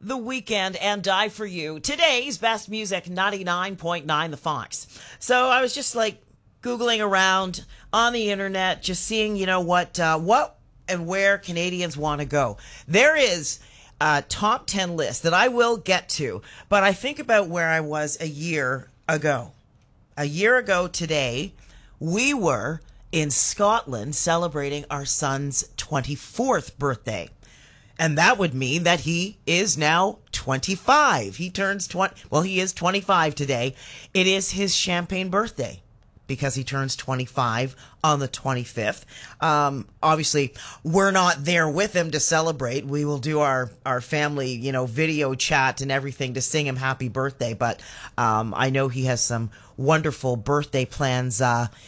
The Weeknd and Die For You. Today's best music, 99.9 The Fox. So I was just like Googling around on the internet, just seeing, what and where Canadians want to go. There is a top 10 list that I will get to, but I think about where I was a year ago. A year ago today, we were in Scotland celebrating our son's 24th birthday. And that would mean that he is now 25. He turns 20. Well, he is 25 today. It is his champagne birthday because he turns 25 on the 25th. Obviously, we're not there with him to celebrate. We will do our family, video chat and everything to sing him happy birthday. But I know he has some wonderful birthday plans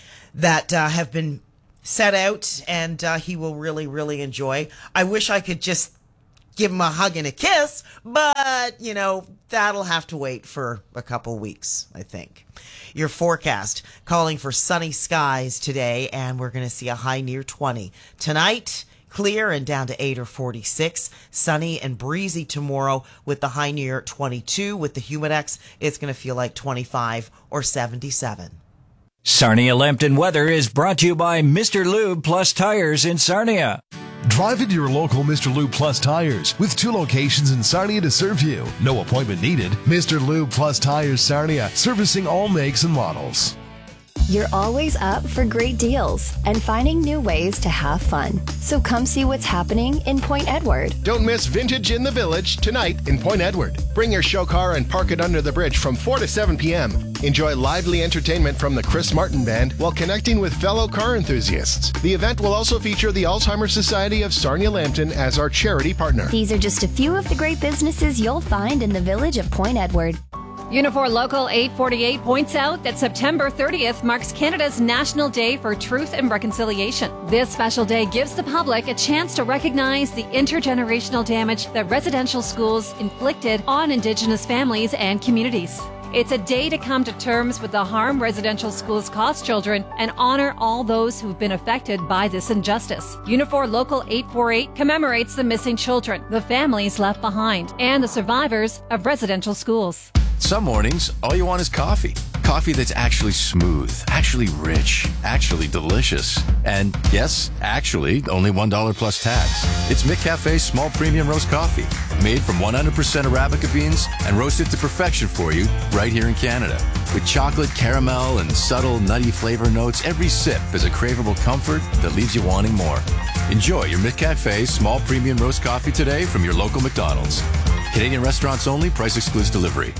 that have been set out, and he will really, really enjoy. I wish I could just give him a hug and a kiss, but, that'll have to wait for a couple weeks, I think. Your forecast calling for sunny skies today, and we're going to see a high near 20. Tonight, clear and down to 8 or 46. Sunny and breezy tomorrow with the high near 22. With the Humidex, it's going to feel like 25 or 77. Sarnia Lambton weather is brought to you by Mr. Lube Plus Tires in Sarnia. Drive into your local Mr. Lube Plus Tires with 2 locations in Sarnia to serve you. No appointment needed. Mr. Lube Plus Tires Sarnia, servicing all makes and models. You're always up for great deals and finding new ways to have fun. So come see what's happening in Point Edward. Don't miss Vintage in the Village tonight in Point Edward. Bring your show car and park it under the bridge from 4 to 7 p.m. Enjoy lively entertainment from the Chris Martin Band while connecting with fellow car enthusiasts. The event will also feature the Alzheimer's Society of Sarnia Lambton as our charity partner. These are just a few of the great businesses you'll find in the village of Point Edward. Unifor Local 848 points out that September 30th marks Canada's National Day for Truth and Reconciliation. This special day gives the public a chance to recognize the intergenerational damage that residential schools inflicted on Indigenous families and communities. It's a day to come to terms with the harm residential schools cause children and honor all those who've been affected by this injustice. Unifor Local 848 commemorates the missing children, the families left behind, and the survivors of residential schools. Some mornings, all you want is coffee. Coffee that's actually smooth, actually rich, actually delicious. And yes, actually, only $1 plus tax. It's McCafe's small premium roast coffee, made from 100% Arabica beans and roasted to perfection for you right here in Canada. With chocolate, caramel, and subtle nutty flavor notes, every sip is a craveable comfort that leaves you wanting more. Enjoy your McCafe small premium roast coffee today from your local McDonald's. Canadian restaurants only, price excludes delivery.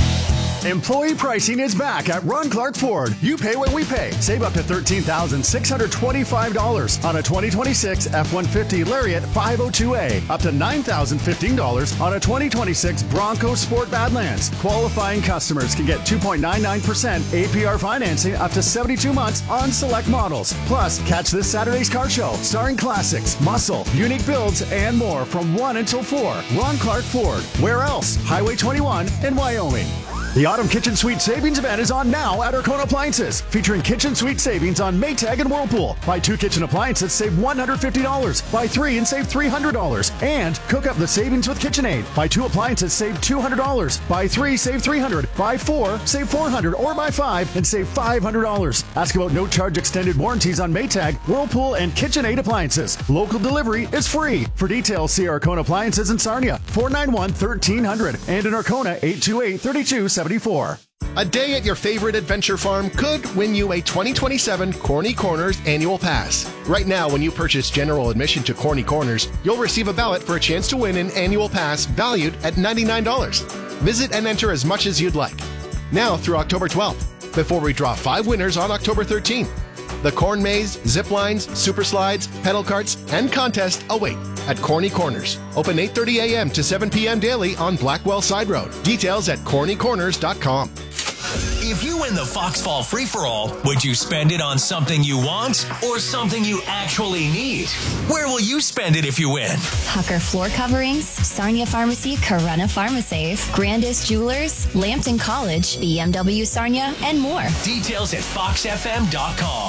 Employee pricing is back at Ron Clark Ford. You pay what we pay. Save up to $13,625 on a 2026 F-150 Lariat 502A. Up to $9,015 on a 2026 Bronco Sport Badlands. Qualifying customers can get 2.99% APR financing up to 72 months on select models. Plus, catch this Saturday's car show starring classics, muscle, unique builds, and more from 1 until 4. Ron Clark Ford. Where else? Highway 21 in Wyoming. The Autumn Kitchen Suite Savings Event is on now at Arkona Appliances, featuring kitchen suite savings on Maytag and Whirlpool. Buy 2 kitchen appliances, save $150. Buy 3 and save $300. And cook up the savings with KitchenAid. Buy 2 appliances, save $200. Buy 3, save $300. Buy 4, save $400. Or buy 5 and save $500. Ask about no charge extended warranties on Maytag, Whirlpool, and KitchenAid appliances. Local delivery is free. For details, see Arkona Appliances in Sarnia, 491-1300, and in Arkona, 828-3274. A day at your favorite adventure farm could win you a 2027 Corny Corners annual pass. Right now, when you purchase general admission to Corny Corners, you'll receive a ballot for a chance to win an annual pass valued at $99. Visit and enter as much as you'd like. Now through October 12th, before we draw 5 winners on October 13th. The corn maze, zip lines, super slides, pedal carts, and contest await at Corny Corners. Open 8:30 a.m. to 7 p.m. daily on Blackwell Side Road. Details at cornycorners.com. If you win the Foxfall Free-For-All, would you spend it on something you want or something you actually need? Where will you spend it if you win? Hucker Floor Coverings, Sarnia Pharmacy, Corunna PharmaSafe, Grandis Jewelers, Lambton College, BMW Sarnia, and more. Details at foxfm.com.